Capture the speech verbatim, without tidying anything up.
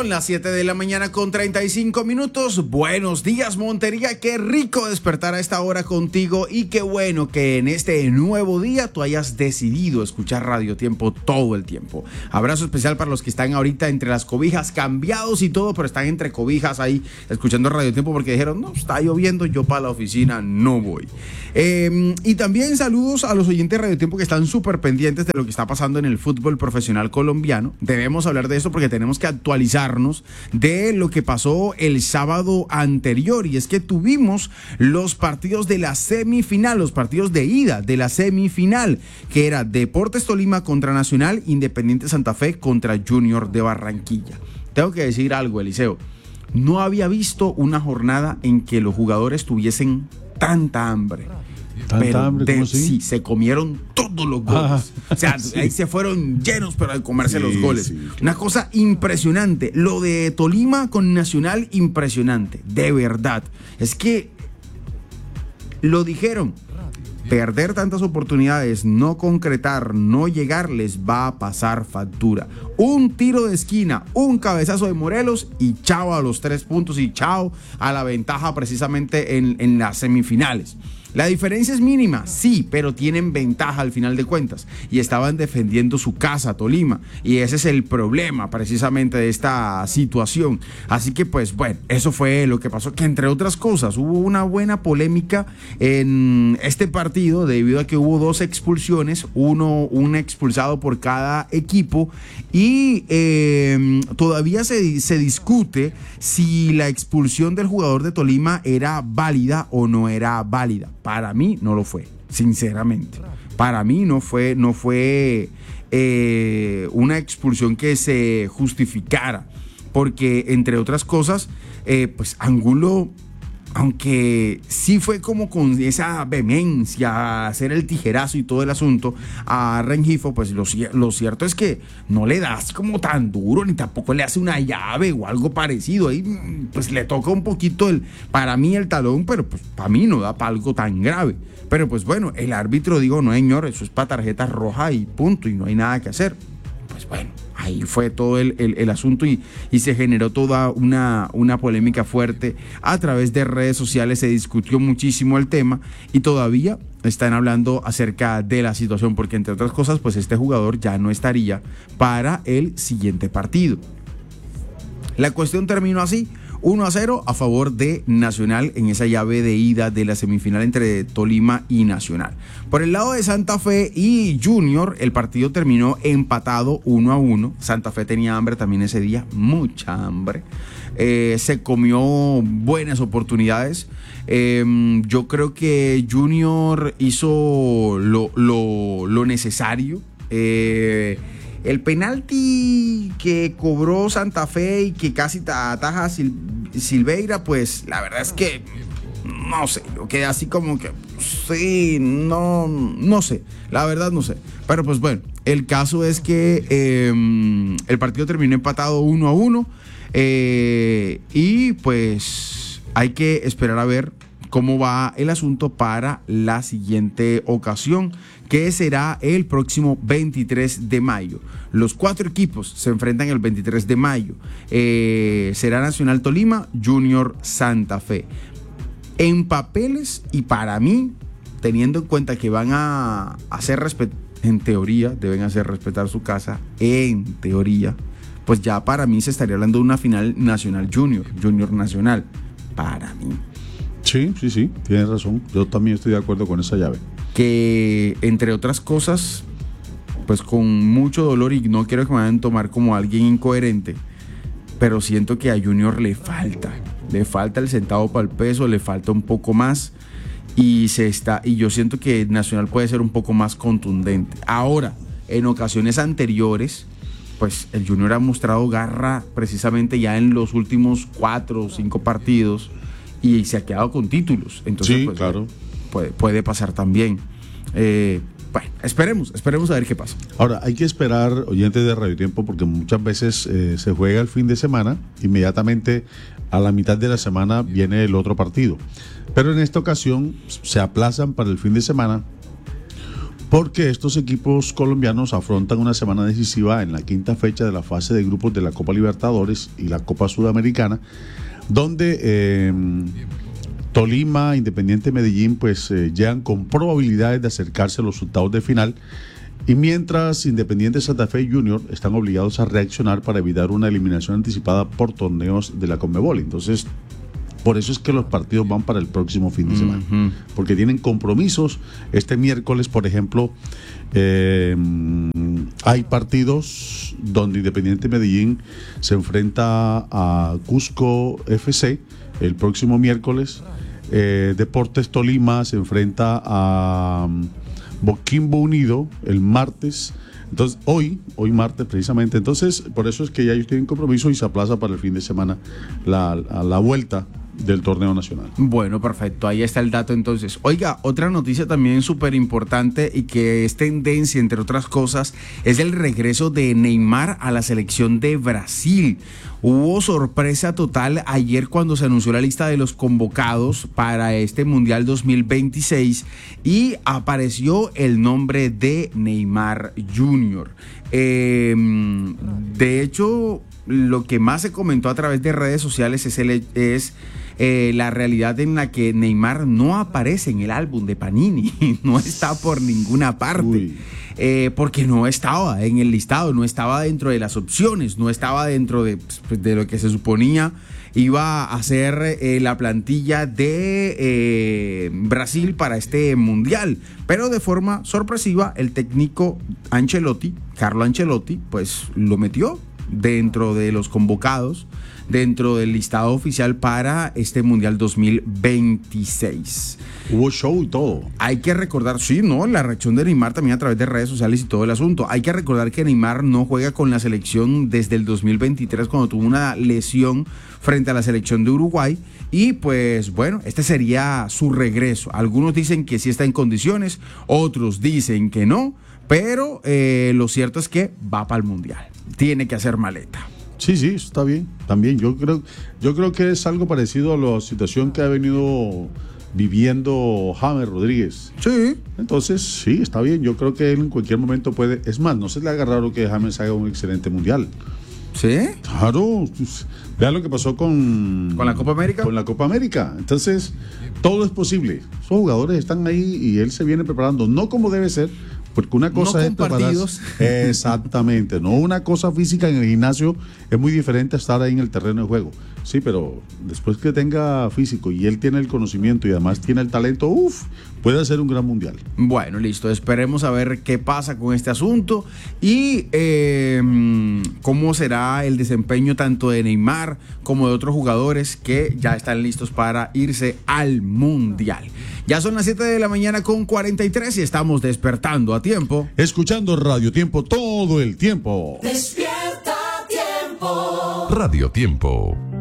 Son las siete de la mañana con treinta y cinco minutos. Buenos días, Montería. Qué rico despertar a esta hora contigo y qué bueno que en este nuevo día tú hayas decidido escuchar Radio Tiempo todo el tiempo. Abrazo especial para los que están ahorita entre las cobijas, cambiados y todo, pero están entre cobijas ahí escuchando Radio Tiempo porque dijeron, no, está lloviendo, yo para la oficina no voy. Eh, y también saludos a los oyentes de Radio Tiempo que están súper pendientes de lo que está pasando en el fútbol profesional colombiano. Debemos hablar de esto porque tenemos que actualizarnos de lo que pasó el sábado anterior, y es que tuvimos los partidos de la semifinal, los partidos de ida de la semifinal, que era Deportes Tolima contra Nacional, Independiente Santa Fe contra Junior de Barranquilla. Tengo que decir algo, Eliseo, no había visto una jornada en que los jugadores tuviesen tanta hambre. ¿Tanta pero hambre? de, ¿Cómo así? sí, se comieron todos los goles. Ah, o sea, sí. Ahí se fueron llenos pero al comerse sí, los goles. Sí, claro. Una cosa impresionante. Lo de Tolima con Nacional, impresionante. De verdad. Es que lo dijeron. Perder tantas oportunidades, no concretar, no llegar, les va a pasar factura. Un tiro de esquina, un cabezazo de Morelos y chao a los tres puntos y chao a la ventaja precisamente en, en las semifinales. La diferencia es mínima, sí, pero tienen ventaja al final de cuentas y estaban defendiendo su casa, Tolima, y ese es el problema precisamente de esta situación. Así que pues bueno, eso fue lo que pasó, que entre otras cosas hubo una buena polémica en este partido debido a que hubo dos expulsiones, uno un expulsado por cada equipo y eh, todavía se, se discute si la expulsión del jugador de Tolima era válida o no era válida. Para mí no lo fue, sinceramente. Para mí no fue, no fue eh, una expulsión que se justificara, porque entre otras cosas, eh, pues Angulo, aunque sí fue como con esa vehemencia, hacer el tijerazo y todo el asunto a Rengifo, pues lo, lo cierto es que no le das como tan duro, ni tampoco le hace una llave o algo parecido. Ahí pues le toca un poquito el, para mí el talón, pero pues para mí no da para algo tan grave. Pero pues bueno, el árbitro dijo, no señor, eso es para tarjeta roja y punto, y no hay nada que hacer. Pues bueno, ahí fue todo el, el, el asunto y, y se generó toda una, una polémica fuerte. A través de redes sociales se discutió muchísimo el tema y todavía están hablando acerca de la situación, porque entre otras cosas, pues este jugador ya no estaría para el siguiente partido. La cuestión terminó así. uno a cero a favor de Nacional en esa llave de ida de la semifinal entre Tolima y Nacional. Por el lado de Santa Fe y Junior, el partido terminó empatado uno a uno. Santa Fe tenía hambre también ese día, mucha hambre. Eh, se comió buenas oportunidades. Eh, yo creo que Junior hizo lo, lo, lo necesario. Eh, El penalti que cobró Santa Fe y que casi ataja Sil- Silveira, pues la verdad es que no sé, yo quedé así como que sí, no, no sé, la verdad no sé. Pero pues bueno, el caso es que eh, el partido terminó empatado uno a uno eh, y pues hay que esperar a ver cómo va el asunto para la siguiente ocasión, que será el próximo veintitrés de mayo. Los cuatro equipos se enfrentan el veintitrés de mayo. Eh, será Nacional Tolima, Junior Santa Fe. En papeles y para mí, teniendo en cuenta que van a hacer respetar, en teoría, deben hacer respetar su casa, en teoría, pues ya para mí se estaría hablando de una final Nacional Junior, Junior Nacional, para mí. Sí, sí, sí, tienes razón. Yo también estoy de acuerdo con esa llave. Que, entre otras cosas, pues con mucho dolor, y no quiero que me vayan a tomar como alguien incoherente, pero siento que a Junior le falta, le falta el centavo para el peso, le falta un poco más, y se está, y yo siento que Nacional puede ser un poco más contundente. Ahora, en ocasiones anteriores, pues el Junior ha mostrado garra precisamente ya en los últimos cuatro o cinco partidos, y se ha quedado con títulos. Entonces, sí, pues, claro. Puede, puede pasar también. Eh, bueno, esperemos, esperemos a ver qué pasa. Ahora, hay que esperar, oyentes de Radio Tiempo, porque muchas veces eh, se juega el fin de semana, inmediatamente a la mitad de la semana viene el otro partido. Pero en esta ocasión se aplazan para el fin de semana porque estos equipos colombianos afrontan una semana decisiva en la quinta fecha de la fase de grupos de la Copa Libertadores y la Copa Sudamericana, donde eh, Tolima, Independiente Medellín, pues eh, llegan con probabilidades de acercarse a los octavos de final, y mientras Independiente Santa Fe y Junior están obligados a reaccionar para evitar una eliminación anticipada por torneos de la Conmebol. Entonces, por eso es que los partidos van para el próximo fin de semana, uh-huh. porque tienen compromisos. Este miércoles, por ejemplo, eh, hay partidos donde Independiente Medellín se enfrenta a Cusco F C el próximo miércoles. Eh, Deportes Tolima se enfrenta a Boquimbo Unido el martes. Entonces, hoy, hoy martes precisamente. Entonces, por eso es que ya ellos tienen compromiso y se aplaza para el fin de semana la, la, la vuelta del torneo nacional. Bueno, perfecto, ahí está el dato entonces. Oiga, otra noticia también súper importante y que es tendencia, entre otras cosas, es el regreso de Neymar a la selección de Brasil. Hubo sorpresa total ayer cuando se anunció la lista de los convocados para este Mundial dos mil veintiséis y apareció el nombre de Neymar junior Eh, de hecho, lo que más se comentó a través de redes sociales es, el, es eh, la realidad en la que Neymar no aparece en el álbum de Panini, no está por ninguna parte. Eh, porque no estaba en el listado, no estaba dentro de las opciones, no estaba dentro de, de lo que se suponía iba a ser eh, la plantilla de eh, Brasil para este mundial. Pero de forma sorpresiva, el técnico Ancelotti, Carlo Ancelotti, pues lo metió dentro de los convocados, dentro del listado oficial para este Mundial dos mil veintiséis. Hubo show y todo. Hay que recordar, sí, ¿no? La reacción de Neymar también a través de redes sociales y todo el asunto. Hay que recordar que Neymar no juega con la selección desde el dos mil veintitrés, cuando tuvo una lesión frente a la selección de Uruguay. Y pues bueno, este sería su regreso. Algunos dicen que sí está en condiciones, otros dicen que no, pero eh, lo cierto es que va para el Mundial. Tiene que hacer maleta. Sí, sí, está bien. También yo creo, yo creo que es algo parecido a la situación que ha venido viviendo James Rodríguez. Sí. Entonces, sí, está bien. Yo creo que él en cualquier momento puede. Es más, no se le haga raro que James haga un excelente mundial. ¿Sí? Claro. Vea lo que pasó con. ¿Con la Copa América? Con la Copa América. Entonces, todo es posible. Esos jugadores están ahí y él se viene preparando. No como debe ser. Porque una cosa no es prepararse. Exactamente, no una cosa física en el gimnasio es muy diferente a estar ahí en el terreno de juego. Sí, pero después que tenga físico y él tiene el conocimiento y además tiene el talento, uff, puede hacer un gran mundial. Bueno, listo, esperemos a ver qué pasa con este asunto y eh, cómo será el desempeño tanto de Neymar como de otros jugadores que ya están listos para irse al mundial. Ya son las siete de la mañana con cuarenta y tres y estamos despertando a tiempo. Escuchando Radio Tiempo todo el tiempo. Despierta a tiempo. Radio Tiempo.